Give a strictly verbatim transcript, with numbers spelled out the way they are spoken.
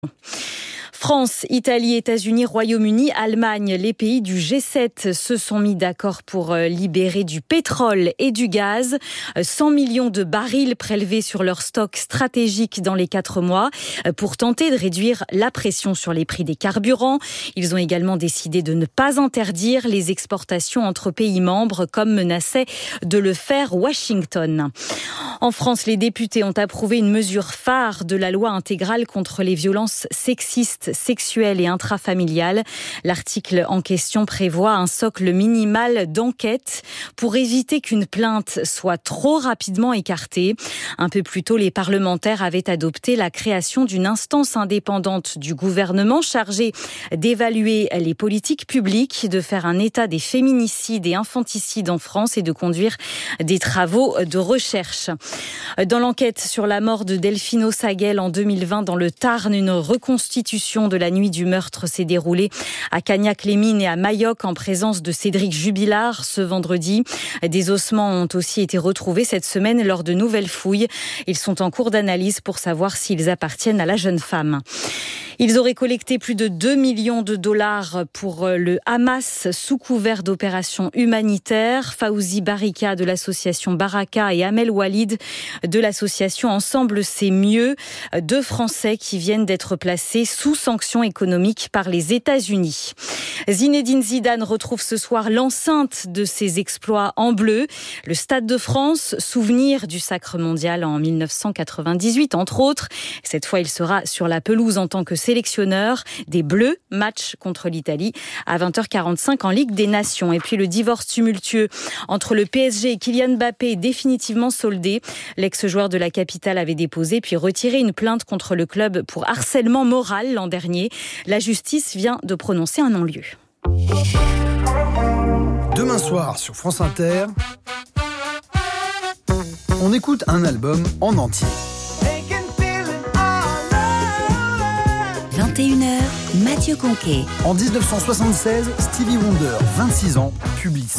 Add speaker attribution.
Speaker 1: France, Italie, États-Unis, Royaume-Uni, Allemagne, les pays du G sept se sont mis d'accord pour libérer du pétrole et du gaz. cent millions de barils prélevés sur leur stock stratégique dans les quatre mois pour tenter de réduire la pression sur les prix des carburants. Ils ont également décidé de ne pas interdire les exportations entre pays membres comme menaçait de le faire Washington. En France, les députés ont approuvé une mesure phare de la loi intégrale contre les violences sexistes, sexuelles et intrafamiliales. L'article en question prévoit un socle minimal d'enquête pour éviter qu'une plainte soit trop rapidement écartée. Un peu plus tôt, les parlementaires avaient adopté la création d'une instance indépendante du gouvernement chargée d'évaluer les politiques publiques, de faire un état des féminicides et infanticides en France et de conduire des travaux de recherche. Dans l'enquête sur la mort de Delphine Ossagel en deux mille vingt dans le Tarn, une reconstitution de la nuit du meurtre s'est déroulée à Cagnac-les-Mines et à Mayoc en présence de Cédric Jubilard ce vendredi. Des ossements ont aussi été retrouvés cette semaine lors de nouvelles fouilles. Ils sont en cours d'analyse pour savoir s'ils appartiennent à la jeune femme. Ils auraient collecté plus de deux millions de dollars pour le Hamas sous couvert d'opérations humanitaires. Fawzi Barika de l'association Baraka et Amel Walid de l'association Ensemble c'est mieux. Deux Français qui viennent d'être placés sous sanctions économiques par les États-Unis. Zinedine Zidane retrouve ce soir l'enceinte de ses exploits en bleu. Le Stade de France, souvenir du sacre mondial en mille neuf cent quatre-vingt-dix-huit, entre autres. Cette fois, il sera sur la pelouse en tant que sélectionneur des Bleus, match contre l'Italie à vingt heures quarante-cinq en Ligue des Nations. Et puis le divorce tumultueux entre le P S G et Kylian Mbappé est définitivement soldé. L'ex-joueur de la capitale avait déposé puis retiré une plainte contre le club pour harcèlement moral l'an dernier. La justice vient de prononcer un non-lieu.
Speaker 2: Demain soir sur France Inter, on écoute un album en entier.
Speaker 3: vingt et une heures, Mathieu Conquet.
Speaker 2: En dix-neuf cent soixante-seize, Stevie Wonder, vingt-six ans, publie